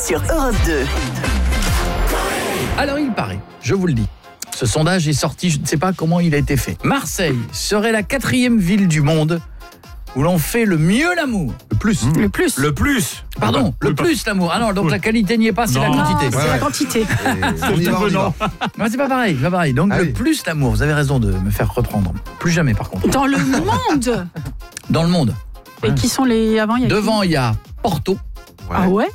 sur Europe 2. Alors il paraît, je vous le dis, ce sondage est sorti, je ne sais pas comment il a été fait. Marseille serait la 4e ville du monde où l'on fait le mieux l'amour. Le plus. Le plus. Pardon, le plus l'amour. Ah non, donc la qualité n'y est pas, c'est la quantité. C'est la quantité. On y va. Non, c'est pas pareil, Donc le plus l'amour, vous avez raison de me faire reprendre. Plus jamais par contre. Dans le monde. Dans le monde. Et qui sont les avant? Devant, il y a Porto. Ah ouais.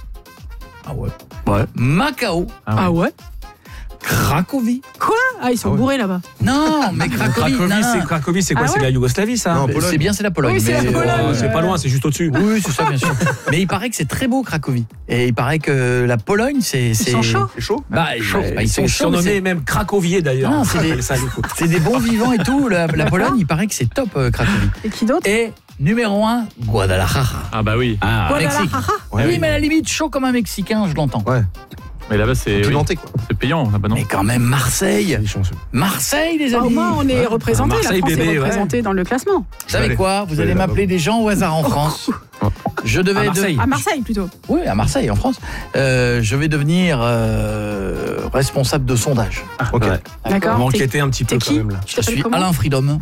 Macao. Ah ouais. Cracovie. Quoi? Ah, ils sont bourrés là-bas. Non, mais Cracovie. Cracovie, c'est quoi? Ah C'est ouais la Yougoslavie, ça? Non, C'est bien, c'est la Pologne. Oui, c'est la Pologne. C'est pas loin, c'est juste au-dessus. Oui, c'est ça, bien sûr. Mais il paraît que c'est très beau, Cracovie. Et il paraît que la Pologne, c'est... Ils sont chauds. C'est chaud. Ils sont chauds. Surnommés même Cracovier d'ailleurs. Non, c'est des bons vivants et tout. La Pologne, il paraît que c'est top, Cracovie. Et qui d'autre? Et numéro 1, Guadalajara. Ah bah oui. Mexique. Guadalajara. Oui, mais à la limite, chaud comme un Mexicain, je l'entends. Ouais. Mais là-bas c'est Pimenté, quoi. c'est payant là-bas non. Mais quand même, Marseille. Il est chanceux. Marseille, les amis. Au moins, on est représenté. La Marseille, France bébé, est ouais. représentée dans le classement. Vous savez quoi? Vous allez m'appeler des gens au hasard en France. Je devais... À Marseille. À Marseille, plutôt. Oui, à Marseille, en France. Je vais devenir responsable de sondage. Ok. Ouais. On D'accord. va enquêter un petit peu T'es quand qui? même là. Tu Je t'appelles suis comment? Alain Freedom.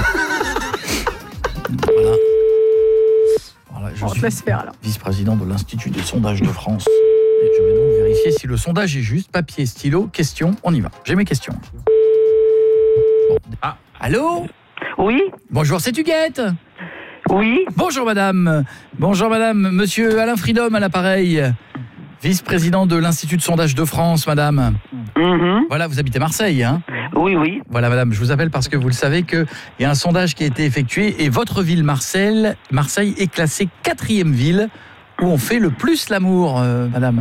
Voilà, je On te suis laisse faire alors. vice-président de l'Institut des sondages de France. Et je vais donc vérifier si le sondage est juste. Papier, stylo, question, on y va. J'ai mes questions. Bon. Allô? Oui, Bonjour, c'est Huguette. oui, Bonjour madame. Bonjour madame. Monsieur Alain Freedom à l'appareil. Vice-président de l'Institut de sondage de France, madame. Voilà, vous habitez Marseille, hein? oui. Voilà madame, je vous appelle parce que vous le savez qu'il y a un sondage qui a été effectué et votre ville Marseille est classée 4e ville où on fait le plus l'amour, madame.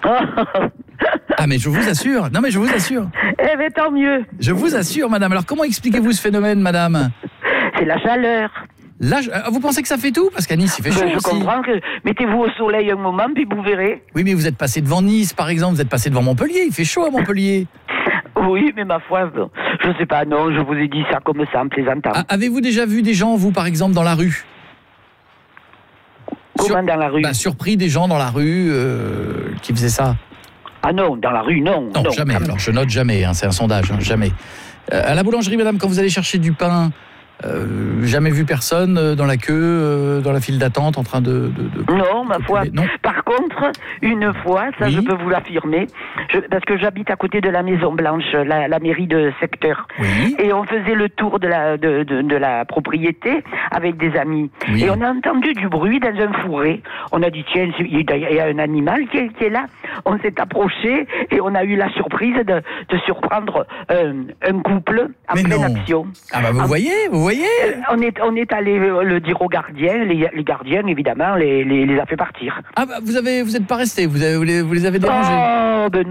Ah mais je vous assure, non mais je vous assure. Eh bien, tant mieux. Je vous assure madame, alors comment expliquez-vous ce phénomène madame? C'est la chaleur. Là, vous pensez que ça fait tout? Parce qu'à Nice il fait chaud Je aussi. comprends que mettez-vous au soleil un moment, puis vous verrez. Oui mais vous êtes passé devant Nice par exemple, vous êtes passé devant Montpellier, il fait chaud à Montpellier. Oui, mais ma foi, bon, je sais pas, non, je vous ai dit ça comme ça en plaisantant. Avez-vous déjà vu des gens, vous par exemple, dans la rue? Comment dans la rue? Surpris des gens dans la rue qui faisaient ça? Ah non, dans la rue, non. Non, jamais. Alors, je note jamais, hein, c'est un sondage, hein, jamais. À la boulangerie, madame, quand vous allez chercher du pain, jamais vu personne dans la queue, dans la file d'attente, en train de... Non, ma foi. Non. Par contre, une fois, ça Oui. je peux vous l'affirmer, parce que j'habite à côté de la Maison Blanche, la mairie de secteur. Oui. Et on faisait le tour de la propriété avec des amis. Oui. Et on a entendu du bruit dans un fourré. On a dit, tiens, il y a un animal qui est là. On s'est approché et on a eu la surprise de surprendre un couple en Mais pleine non. action. Ah bah vous voyez. On est allé le dire aux gardiens. Les gardiens, évidemment, les a fait partir. Ah bah vous êtes pas resté, vous les avez dérangés. Oh, ben